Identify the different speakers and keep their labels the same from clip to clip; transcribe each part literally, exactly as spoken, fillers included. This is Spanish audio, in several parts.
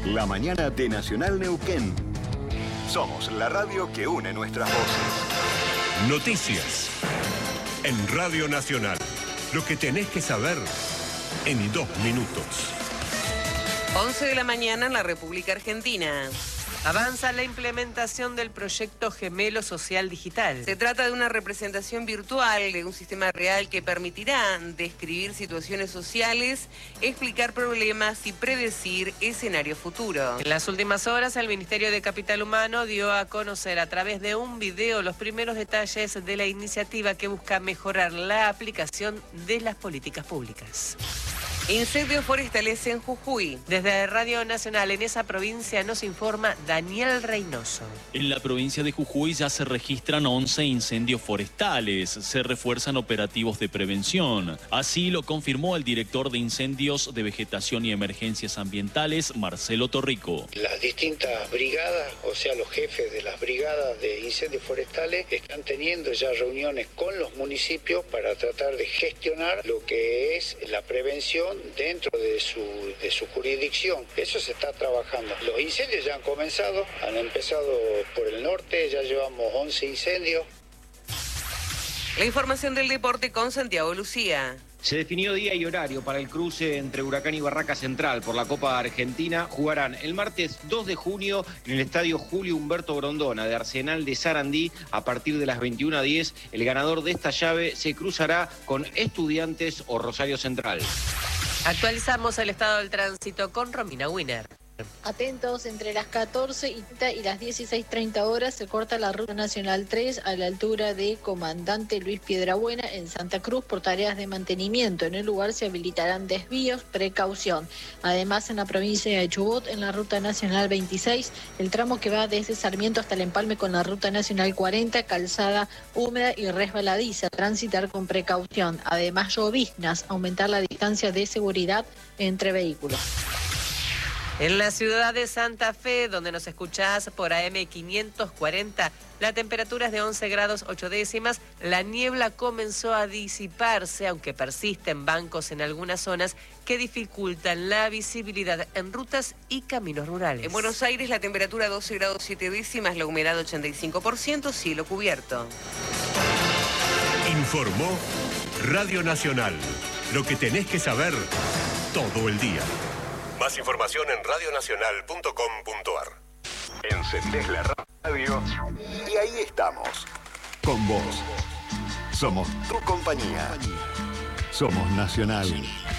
Speaker 1: La mañana de Nacional Neuquén. Somos la radio que une nuestras voces.
Speaker 2: Noticias. En Radio Nacional. Lo que tenés que saber en dos minutos.
Speaker 3: once de la mañana en la República Argentina.
Speaker 4: Avanza la implementación del proyecto Gemelo Social Digital.
Speaker 3: Se trata de una representación virtual de un sistema real que permitirá describir situaciones sociales, explicar problemas y predecir escenarios futuros.
Speaker 4: En las últimas horas, el Ministerio de Capital Humano dio a conocer a través de un video los primeros detalles de la iniciativa que busca mejorar la aplicación de las políticas públicas.
Speaker 3: Incendios forestales en Jujuy.
Speaker 4: Desde Radio Nacional en esa provincia nos informa Daniel Reynoso.
Speaker 5: En la provincia de Jujuy ya se registran once incendios forestales. Se refuerzan operativos de prevención. Así lo confirmó el director de Incendios de Vegetación y Emergencias Ambientales, Marcelo Torrico.
Speaker 6: Las distintas brigadas, o sea, los jefes de las brigadas de incendios forestales, están teniendo ya reuniones con los municipios para tratar de gestionar lo que es la prevención dentro de su, de su jurisdicción. Eso se está trabajando. Los incendios ya han comenzado, han empezado por el norte, ya llevamos once incendios.
Speaker 3: La información del deporte con Santiago Lucía.
Speaker 7: Se definió día y horario para el cruce entre Huracán y Barraca Central por la Copa Argentina. Jugarán el martes dos de junio en el estadio Julio Humberto Grondona de Arsenal de Sarandí a partir de las veintiuna diez. El ganador de esta llave se cruzará con Estudiantes o Rosario Central.
Speaker 4: Actualizamos el estado del tránsito con Romina Wiener.
Speaker 8: Atentos, entre las catorce y las dieciséis treinta horas se corta la Ruta Nacional tres a la altura de Comandante Luis Piedrabuena en Santa Cruz por tareas de mantenimiento. En el lugar se habilitarán desvíos, precaución. Además, en la provincia de Chubut, en la Ruta Nacional veintiséis, el tramo que va desde Sarmiento hasta el empalme con la Ruta Nacional cuarenta, calzada húmeda y resbaladiza, transitar con precaución. Además, lloviznas, aumentar la distancia de seguridad entre vehículos.
Speaker 4: En la ciudad de Santa Fe, donde nos escuchás por A M quinientos cuarenta, la temperatura es de once grados ocho décimas. La niebla comenzó a disiparse, aunque persisten bancos en algunas zonas que dificultan la visibilidad en rutas y caminos rurales.
Speaker 3: En Buenos Aires la temperatura doce grados siete décimas, la humedad ochenta y cinco por ciento, cielo cubierto.
Speaker 2: Informó Radio Nacional. Lo que tenés que saber todo el día. Más información en radio nacional punto com punto a r.
Speaker 1: Encendés la radio y ahí estamos. Con vos. Somos tu compañía. Somos Nacional.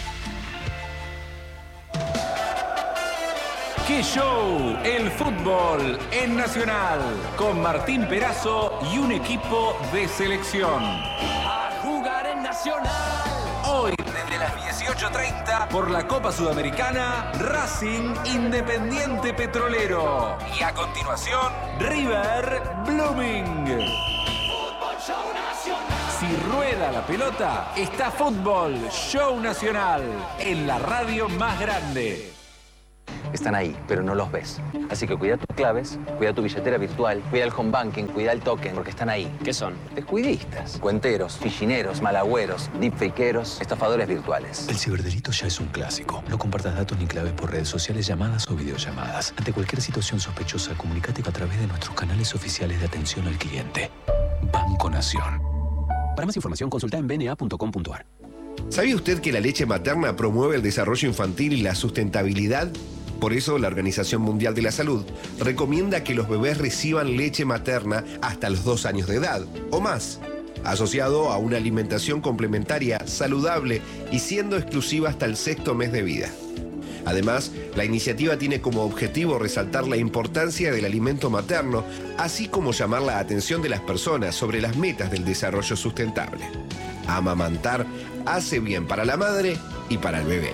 Speaker 9: ¡Qué show! El fútbol en Nacional. Con Martín Perazo y un equipo de selección. A jugar en Nacional. Hoy, desde las dieciocho treinta, por la Copa Sudamericana, Racing Independiente Petrolero. Y a continuación, River Blooming. Fútbol Show Nacional. Si rueda la pelota, está Fútbol Show Nacional en la radio más grande.
Speaker 10: Están ahí, pero no los ves. Así que cuida tus claves, cuida tu billetera virtual, cuida el home banking, cuida el token, porque están ahí.
Speaker 11: ¿Qué son?
Speaker 10: Descuidistas, cuenteros, fichineros, malagüeros, deepfakeros, estafadores virtuales.
Speaker 12: El ciberdelito ya es un clásico. No compartas datos ni claves por redes sociales, llamadas o videollamadas. Ante cualquier situación sospechosa, comunícate a través de nuestros canales oficiales de atención al cliente. Banco Nación.
Speaker 11: Para más información, consulta en b n a punto com punto a r.
Speaker 13: ¿Sabía usted que la leche materna promueve el desarrollo infantil y la sustentabilidad? Por eso, la Organización Mundial de la Salud recomienda que los bebés reciban leche materna hasta los dos años de edad o más, asociado a una alimentación complementaria, saludable y siendo exclusiva hasta el sexto mes de vida. Además, la iniciativa tiene como objetivo resaltar la importancia del alimento materno, así como llamar la atención de las personas sobre las metas del desarrollo sustentable. Amamantar hace bien para la madre y para el bebé.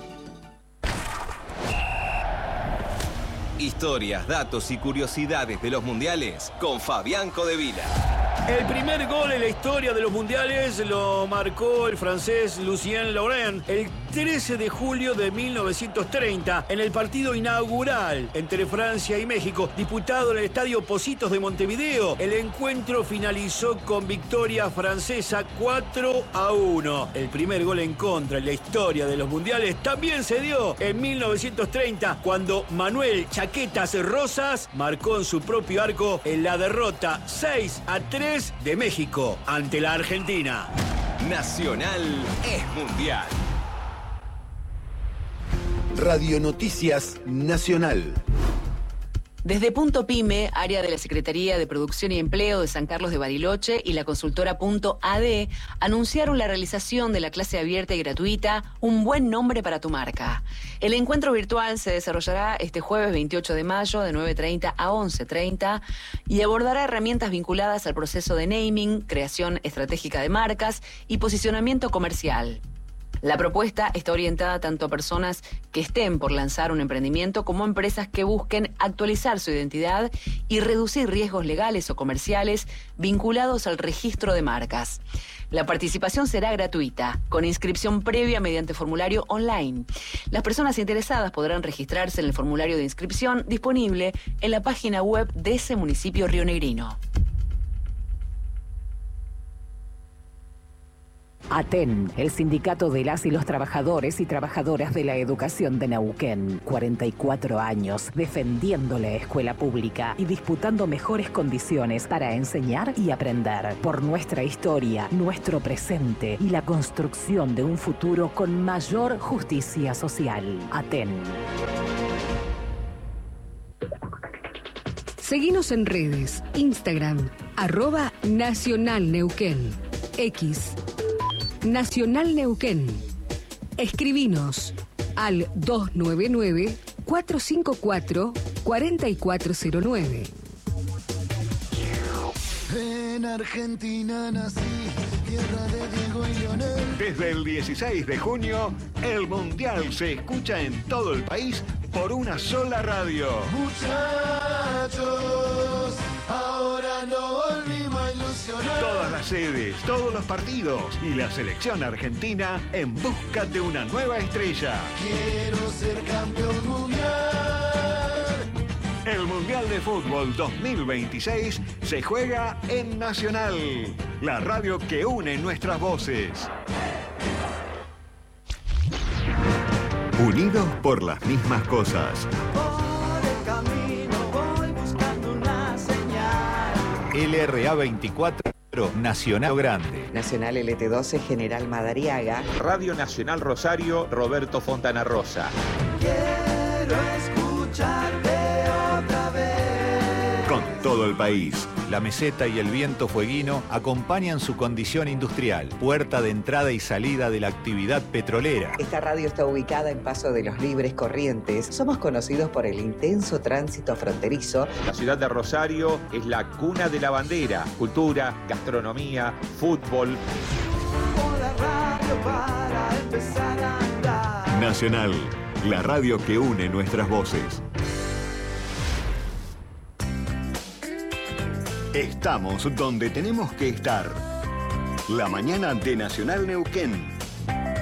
Speaker 14: Historias, datos y curiosidades de los mundiales con Fabián Codevila.
Speaker 15: El primer gol en la historia de los mundiales lo marcó el francés Lucien Laurent, el trece de julio de mil novecientos treinta, en el partido inaugural entre Francia y México, disputado en el Estadio Pocitos de Montevideo. El encuentro finalizó con victoria francesa cuatro a uno. El primer gol en contra en la historia de los mundiales también se dio en mil novecientos treinta, cuando Manuel Chaquetas Rosas marcó en su propio arco en la derrota seis a tres de México ante la Argentina.
Speaker 14: Nacional es mundial.
Speaker 1: Radio Noticias Nacional.
Speaker 16: Desde Punto Pyme, área de la Secretaría de Producción y Empleo de San Carlos de Bariloche y la consultora Punto A D, anunciaron la realización de la clase abierta y gratuita Un buen nombre para tu marca. El encuentro virtual se desarrollará este jueves veintiocho de mayo de nueve treinta a once treinta y abordará herramientas vinculadas al proceso de naming, creación estratégica de marcas y posicionamiento comercial. La propuesta está orientada tanto a personas que estén por lanzar un emprendimiento como a empresas que busquen actualizar su identidad y reducir riesgos legales o comerciales vinculados al registro de marcas. La participación será gratuita, con inscripción previa mediante formulario online. Las personas interesadas podrán registrarse en el formulario de inscripción disponible en la página web de ese municipio rionegrino.
Speaker 17: ATEN, el sindicato de las y los trabajadores y trabajadoras de la educación de Neuquén. cuarenta y cuatro años defendiendo la escuela pública y disputando mejores condiciones para enseñar y aprender. Por nuestra historia, nuestro presente y la construcción de un futuro con mayor justicia social. ATEN.
Speaker 18: Seguinos en redes, Instagram, arroba Nacional Neuquén, X, Nacional Neuquén. Escribinos al dos nueve nueve, cuatro cinco cuatro, cuatro cuatro cero nueve.
Speaker 19: En Argentina nací, tierra de Diego y Leonel.
Speaker 1: Desde el dieciséis de junio, el Mundial se escucha en todo el país por una sola radio.
Speaker 19: Muchachos, ahora no volvimos a ilusionar.
Speaker 1: Todas las sedes, todos los partidos y la selección argentina en busca de una nueva estrella.
Speaker 19: Quiero ser campeón mundial.
Speaker 1: El Mundial de Fútbol dos mil veintiséis se juega en Nacional, la radio que une nuestras voces. Unidos por las mismas cosas.
Speaker 19: Por el camino voy buscando una señal.
Speaker 20: L R A veinticuatro, Nacional Grande.
Speaker 21: Nacional L T doce, General Madariaga.
Speaker 22: Radio Nacional Rosario, Roberto Fontana Rosa.
Speaker 19: Quiero escucharte otra vez.
Speaker 20: Con todo el país. La meseta y el viento fueguino acompañan su condición industrial, puerta de entrada y salida de la actividad petrolera.
Speaker 21: Esta radio está ubicada en Paso de los Libres Corrientes. Somos conocidos por el intenso tránsito fronterizo.
Speaker 22: La ciudad de Rosario es la cuna de la bandera, cultura, gastronomía, fútbol.
Speaker 19: La radio para empezar a andar.
Speaker 1: Nacional, la radio que une nuestras voces. Estamos donde tenemos que estar. La mañana de Nacional Neuquén.